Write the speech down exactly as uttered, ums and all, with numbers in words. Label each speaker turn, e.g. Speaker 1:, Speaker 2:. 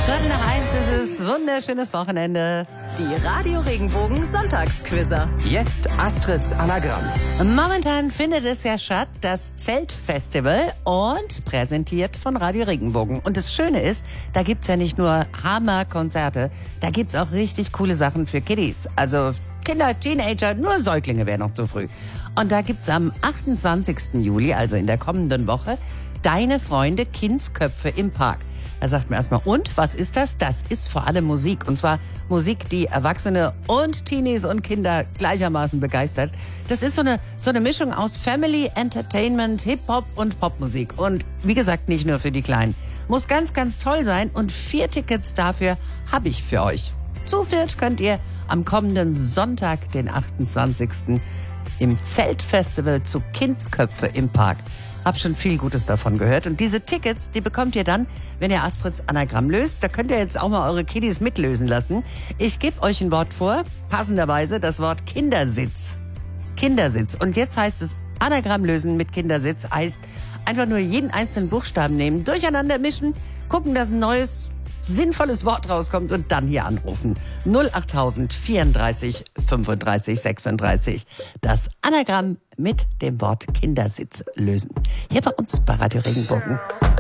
Speaker 1: Viertel nach eins ist es, wunderschönes Wochenende.
Speaker 2: Die Radio Regenbogen Sonntagsquizzer.
Speaker 3: Jetzt Astrids Anagramm.
Speaker 1: Momentan findet es ja statt, das Zeltfestival, und präsentiert von Radio Regenbogen. Und das Schöne ist, da gibt's ja nicht nur Hammerkonzerte, da gibt's auch richtig coole Sachen für Kiddies. Also Kinder, Teenager, nur Säuglinge wäre noch zu früh. Und da gibt's am achtundzwanzigsten Juli, also in der kommenden Woche, Deine Freunde Kindsköpfe im Park. Da sagt man erstmal, und was ist das? Das ist vor allem Musik. Und zwar Musik, die Erwachsene und Teenies und Kinder gleichermaßen begeistert. Das ist so eine, so eine Mischung aus Family, Entertainment, Hip-Hop und Popmusik. Und wie gesagt, nicht nur für die Kleinen. Muss ganz, ganz toll sein. Und vier Tickets dafür habe ich für euch. Zu viert könnt ihr am kommenden Sonntag, den achtundzwanzigsten im Zeltfestival zu Kindsköpfe im Park. Hab schon viel Gutes davon gehört. Und diese Tickets, die bekommt ihr dann, wenn ihr Astrids Anagramm löst. Da könnt ihr jetzt auch mal eure Kiddies mitlösen lassen. Ich gebe euch ein Wort vor, passenderweise das Wort Kindersitz. Kindersitz. Und jetzt heißt es, Anagramm lösen mit Kindersitz heißt einfach nur jeden einzelnen Buchstaben nehmen, durcheinander mischen, gucken, dass ein neues, sinnvolles Wort rauskommt und dann hier anrufen. null achttausend vierunddreißig fünfunddreißig sechsunddreißig. Das Anagramm mit dem Wort Kindersitz lösen. Hier bei uns bei Radio Regenbogen.